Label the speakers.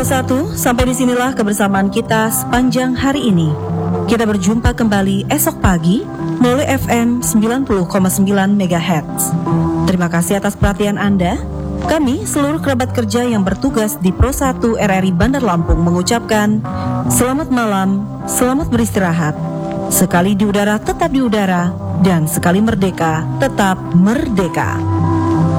Speaker 1: Pro 1, sampai disinilah kebersamaan kita sepanjang hari ini. Kita berjumpa kembali esok pagi melalui FM 90,9 MHz. Terima kasih atas perhatian Anda. Kami, seluruh kerabat kerja yang bertugas di Pro 1 RRI Bandar Lampung mengucapkan selamat malam, selamat beristirahat. Sekali di udara tetap di udara, dan sekali merdeka tetap merdeka.